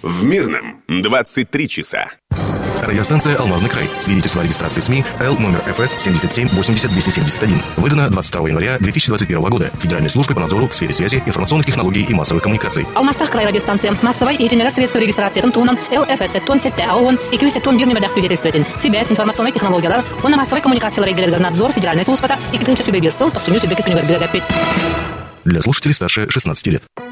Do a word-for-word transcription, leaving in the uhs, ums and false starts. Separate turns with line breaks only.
В Мирном двадцать три часа.
Радиостанция «Алмазный край». Свидетельство о регистрации СМИ Л номер эф эс семьдесят семь восемьдесят двести семьдесят один. Выдано двадцать второго января две тысячи двадцать первого года Федеральной службой по надзору в сфере связи, информационных технологий и массовых коммуникаций.
Алмастах край радиостанция. Массовой и тренера средства регистрации Тунтуном Л эф эс тон сетте АОН и кюсе тон бир нөмірдәк свидетельстветін. Связь, информационные технологиялар, оны массовой коммуникациялар игілерді надзор Федеральной службата и кітінші сөбе бір сыл, тоқсыню сөбе кесінігер білгәппет.
Для слушателей старше шестнадцати лет.